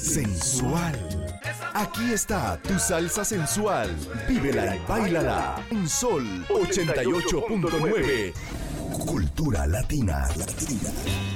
sensual. Aquí está tu salsa sensual. Vívela y báilala. En Sol 88.9. Cultura latina.